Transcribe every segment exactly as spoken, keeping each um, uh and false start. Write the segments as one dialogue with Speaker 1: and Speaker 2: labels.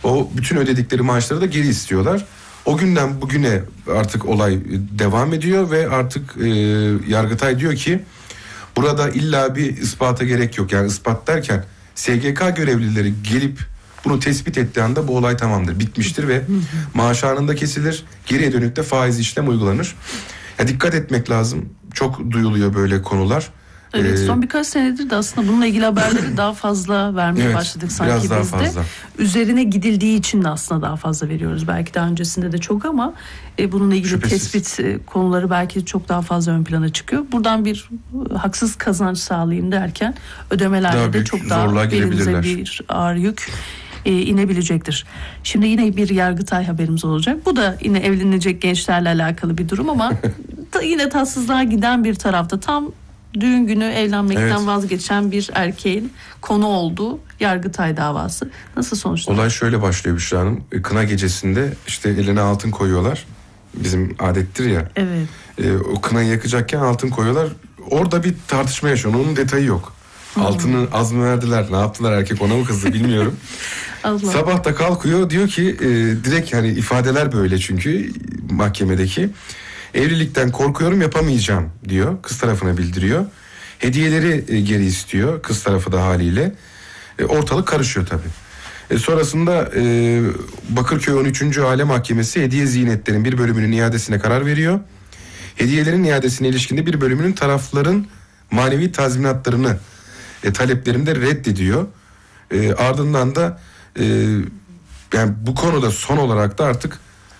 Speaker 1: O bütün ödedikleri maaşları da geri istiyorlar. O günden bugüne artık olay devam ediyor ve artık e, Yargıtay diyor ki burada illa bir ispata gerek yok. Yani ispat derken S G K görevlileri gelip bunu tespit ettiği anda bu olay tamamdır, bitmiştir ve maaş anında kesilir. Geriye dönük de faiz işlem uygulanır. Ya dikkat etmek lazım. Çok duyuluyor böyle konular.
Speaker 2: Evet, son birkaç senedir de aslında bununla ilgili haberleri daha fazla vermeye
Speaker 1: evet,
Speaker 2: başladık sanki
Speaker 1: daha
Speaker 2: biz de.
Speaker 1: fazla.
Speaker 2: Üzerine gidildiği için de aslında daha fazla veriyoruz. Belki daha öncesinde de çok ama e, bununla ilgili
Speaker 1: Şüphesiz.
Speaker 2: tespit e, konuları belki çok daha fazla ön plana çıkıyor. Buradan bir e, haksız kazanç sağlayayım derken ödemelerde
Speaker 1: Daha
Speaker 2: de
Speaker 1: büyük
Speaker 2: çok daha
Speaker 1: zorluğa
Speaker 2: belimize
Speaker 1: girebilirler.
Speaker 2: bir ağır yük e, inebilecektir. Şimdi yine bir Yargıtay haberimiz olacak. Bu da yine evlenecek gençlerle alakalı bir durum ama da yine tatsızlığa giden bir tarafta. Tam düğün günü evlenmekten
Speaker 1: Evet.
Speaker 2: vazgeçen bir erkeğin konu olduğu Yargıtay davası. Nasıl sonuçlandı?
Speaker 1: Olay şöyle başlıyor Büşra Hanım. Kına gecesinde işte eline altın koyuyorlar. Bizim adettir ya.
Speaker 2: Evet.
Speaker 1: E, o kınayı yakacakken altın koyuyorlar. Orada bir tartışma yaşanıyor. Onun detayı yok. Hmm. Altını az mı verdiler? Ne yaptılar? Erkek ona mı kızdı bilmiyorum.
Speaker 2: Allah.
Speaker 1: Sabah da kalkıyor diyor ki e, direkt hani ifadeler böyle çünkü mahkemedeki. Evlilikten korkuyorum, yapamayacağım diyor. Kız tarafına bildiriyor. Hediyeleri e, geri istiyor. Kız tarafı da haliyle. E, ortalık karışıyor tabii. E, sonrasında e, Bakırköy on üçüncü Aile Mahkemesi hediye ziynetlerin bir bölümünün iadesine karar veriyor. Hediyelerin iadesine ilişkinde bir bölümünün tarafların manevi tazminatlarını e, taleplerinde reddediyor. E, ardından da e, yani bu konuda son olarak da artık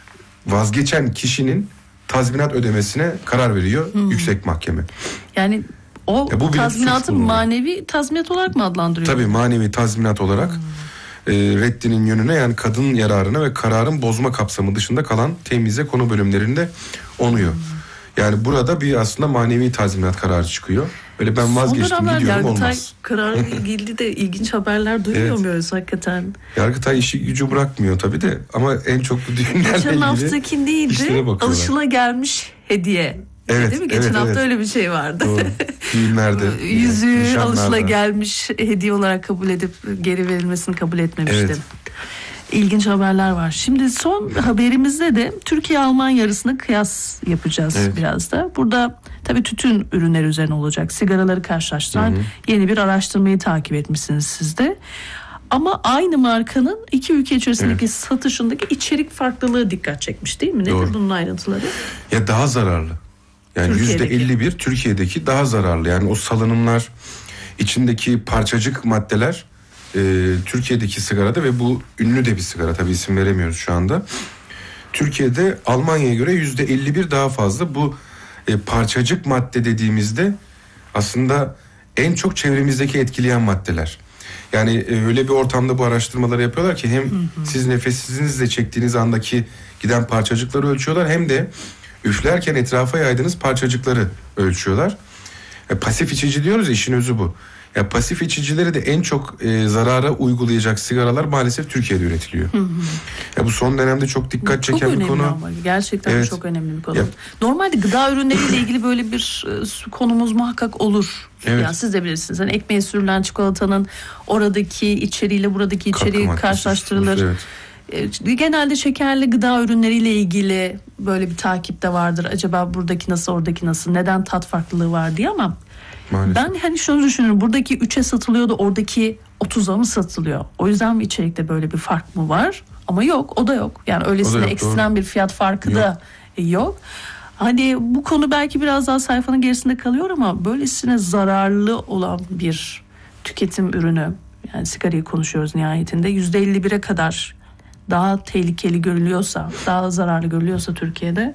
Speaker 1: vazgeçen kişinin tazminat ödemesine karar veriyor hmm. yüksek mahkeme.
Speaker 2: Yani o
Speaker 1: ya bu
Speaker 2: tazminatı manevi tazminat olarak mı adlandırıyor?
Speaker 1: Tabii manevi tazminat olarak hmm. e, reddinin yönüne yani kadın yararına ve kararın bozma kapsamı dışında kalan temize konu bölümlerinde onuyor. Hmm. Yani burada bir aslında manevi tazminat kararı çıkıyor. Böyle ben vazgeçtim gidiyorum
Speaker 2: Yargıtay
Speaker 1: olmaz.
Speaker 2: Yargıtay kararıyla ilgili de ilginç haberler duymuyor evet. muyuz hakikaten?
Speaker 1: Yargıtay işi gücü bırakmıyor tabii de ama en çok bu düğünlerle
Speaker 2: Geçen
Speaker 1: ilgili
Speaker 2: haftaki neydi? Alışılagelmiş hediye.
Speaker 1: Evet,
Speaker 2: değil mi? Geçen
Speaker 1: evet,
Speaker 2: hafta
Speaker 1: evet.
Speaker 2: öyle bir şey vardı.
Speaker 1: Doğru. Düğünlerde.
Speaker 2: Yüzüğü alışılagelmiş hediye olarak kabul edip geri verilmesini kabul etmemiştim. Evet. İlginç haberler var. Şimdi son haberimizde de Türkiye-Almanya arasında kıyas yapacağız evet. biraz da. Burada tabii tütün ürünleri üzerine olacak. Sigaraları karşılaştıran hı hı. yeni bir araştırmayı takip etmişsiniz siz de. Ama aynı markanın iki ülke içerisindeki evet. satışındaki içerik farklılığı dikkat çekmiş değil mi? Nedir Doğru. bunun ayrıntıları?
Speaker 1: Ya daha zararlı. Yani yüzde elli bir Türkiye'deki daha zararlı. Yani o salınımlar, içindeki parçacık maddeler e, Türkiye'deki sigarada ve bu ünlü de bir sigara tabii isim veremiyoruz şu anda. Türkiye'de Almanya'ya göre yüzde elli bir daha fazla. Bu e, parçacık madde dediğimizde aslında en çok çevremizdeki etkileyen maddeler. Yani e, öyle bir ortamda bu araştırmaları yapıyorlar ki hem hı hı. siz nefesinizle çektiğiniz andaki giden parçacıkları ölçüyorlar hem de üflerken etrafa yaydığınız parçacıkları ölçüyorlar. E, pasif içici diyoruz ya, işin özü bu. Ya pasif içicileri de en çok e, zarara uygulayacak sigaralar maalesef Türkiye'de üretiliyor. Hı hı. Ya bu son dönemde çok dikkat
Speaker 2: çok
Speaker 1: çeken bir konu.
Speaker 2: Ama. Gerçekten evet. çok önemli bir konu.
Speaker 1: Ya.
Speaker 2: Normalde gıda ürünleriyle ilgili böyle bir e, konumuz muhakkak olur. Evet. Yani siz de bilirsiniz. Yani ekmeğe sürülen çikolatanın oradaki içeriğiyle buradaki içeriği karşılaştırılır. Evet. Genelde şekerli gıda ürünleriyle ilgili böyle bir takip de vardır. Acaba buradaki nasıl, oradaki nasıl, neden tat farklılığı var diye ama maalesef. Ben hani şunu düşünüyorum. Buradaki üçe satılıyor da oradaki otuza mı satılıyor? O yüzden mi içerikte böyle bir fark mı var? Ama yok, o da yok. Yani öylesine yok, ekstrem doğru. bir fiyat farkı yok. da yok. Hani bu konu belki biraz daha sayfanın gerisinde kalıyor ama böylesine zararlı olan bir tüketim ürünü, yani sigarayı konuşuyoruz nihayetinde, yüzde elli bire kadar daha tehlikeli görülüyorsa, daha zararlı görülüyorsa Türkiye'de,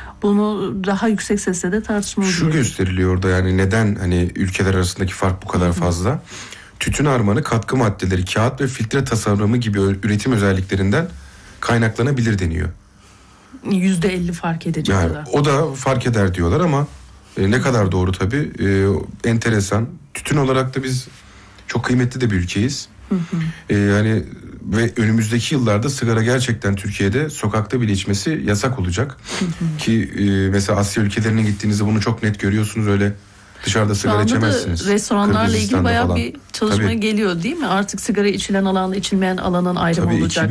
Speaker 2: bunu daha yüksek sesle de tartışmalıyız.
Speaker 1: Şu gösteriliyor orada, yani neden hani ülkeler arasındaki fark bu kadar fazla? Hı. Tütün harmanı katkı maddeleri, kağıt ve filtre tasarımı gibi üretim özelliklerinden kaynaklanabilir deniyor.
Speaker 2: yüzde elli fark edecek
Speaker 1: yani, o da fark eder diyorlar ama e, ne kadar doğru tabii, e, enteresan. Tütün olarak da biz çok kıymetli de bir ülkeyiz. Hı hı. E, yani ve önümüzdeki yıllarda sigara gerçekten Türkiye'de sokakta bile içmesi yasak olacak. Hı hı. Ki e, mesela Asya ülkelerine gittiğinizde bunu çok net görüyorsunuz, öyle dışarıda sigara içemezsiniz.
Speaker 2: Şu anda da restoranlarla ilgili bayağı falan bir çalışma Tabii. geliyor değil mi? Artık sigara içilen alanla içilmeyen alanın ayrımı Tabii olacak.